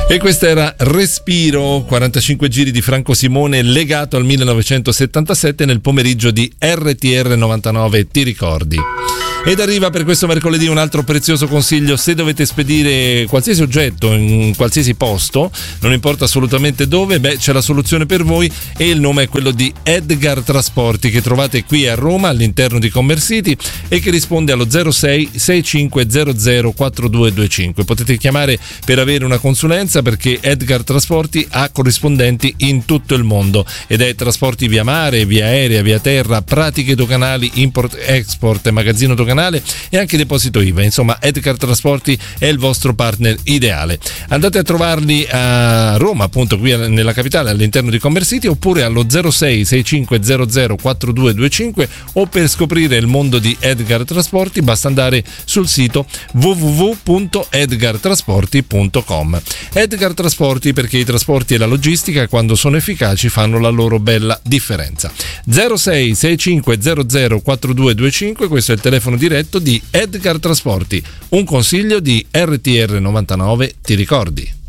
E questa era Respiro, 45 giri di Franco Simone legato al 1977 nel pomeriggio di RTR 99, ti ricordi? Ed arriva per questo mercoledì un altro prezioso consiglio: se dovete spedire qualsiasi oggetto in qualsiasi posto, non importa assolutamente dove, c'è la soluzione per voi e il nome è quello di Edgar Trasporti, che trovate qui a Roma all'interno di Commercity e che risponde allo 06 6500 4225. Potete chiamare per avere una consulenza, perché Edgar Trasporti ha corrispondenti in tutto il mondo ed è trasporti via mare, via aerea, via terra, pratiche doganali, import-export, magazzino doganale e anche deposito IVA. Insomma, Edgar Trasporti è il vostro partner ideale. Andate a trovarli a Roma, appunto qui nella capitale, all'interno di Commercity, oppure allo 06 6500 4225, o per scoprire il mondo di Edgar Trasporti basta andare sul sito www.edgartrasporti.com. Edgar Trasporti, perché i trasporti e la logistica, quando sono efficaci, fanno la loro bella differenza. 06 6500 4225, questo è il telefono diretto di Edgar Trasporti. Un consiglio di RTR 99, ti ricordi?